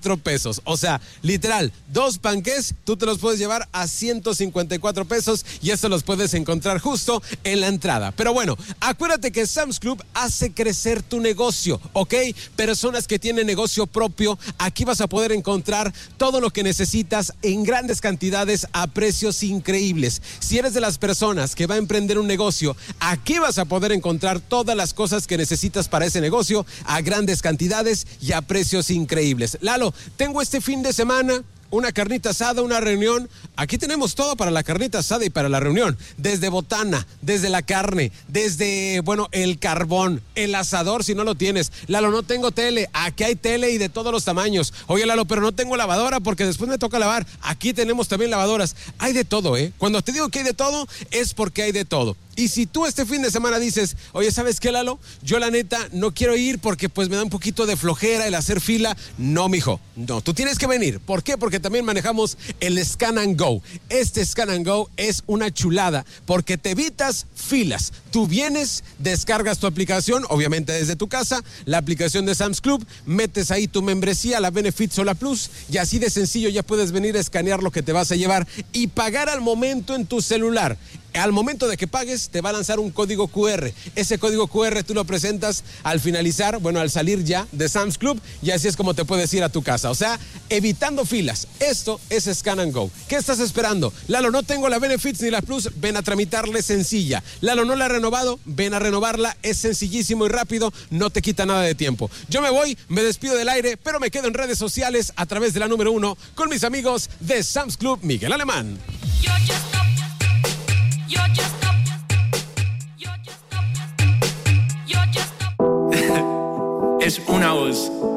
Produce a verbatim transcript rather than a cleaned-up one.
cuatro pesos. O sea, literal, dos panqués, tú te los puedes llevar a ciento cincuenta y cuatro pesos y eso los puedes encontrar justo en la entrada. Pero bueno, acuérdate que Sam's Club hace crecer tu negocio, ¿ok? Personas que tienen negocio propio, aquí vas a poder encontrar todo lo que necesitas en grandes cantidades a precios increíbles. Si eres de las personas que va a emprender un negocio, aquí vas a poder encontrar todas las cosas que necesitas para ese negocio a grandes cantidades y a precios increíbles. Lalo, tengo este fin de semana una carnita asada, una reunión. Aquí tenemos todo para la carnita asada y para la reunión. Desde botana, desde la carne, desde, bueno, el carbón, el asador si no lo tienes. Lalo, no tengo tele. Aquí hay tele y de todos los tamaños. Oye, Lalo, pero no tengo lavadora porque después me toca lavar. Aquí tenemos también lavadoras. Hay de todo, ¿eh? Cuando te digo que hay de todo, es porque hay de todo. Y si tú este fin de semana dices, oye, ¿sabes qué, Lalo? Yo la neta no quiero ir porque pues me da un poquito de flojera el hacer fila. No, mijo, no, tú tienes que venir. ¿Por qué? Porque también manejamos el Scan and Go. Este Scan and Go es una chulada porque te evitas filas. Tú vienes, descargas tu aplicación, obviamente desde tu casa, la aplicación de Sam's Club, metes ahí tu membresía, la Benefits o la Plus, y así de sencillo ya puedes venir a escanear lo que te vas a llevar y pagar al momento en tu celular. Al momento de que pagues, te va a lanzar un código cu erre. Ese código cu erre tú lo presentas al finalizar, bueno, al salir ya de Sam's Club, y así es como te puedes ir a tu casa. O sea, evitando filas. Esto es Scan and Go. ¿Qué estás esperando? Lalo, no tengo la Benefits ni la Plus, ven a tramitarle sencilla. Lalo, no la he renovado, ven a renovarla. Es sencillísimo y rápido, no te quita nada de tiempo. Yo me voy, me despido del aire, pero me quedo en redes sociales a través de la número uno con mis amigos de Sam's Club, Miguel Alemán. Es una voz.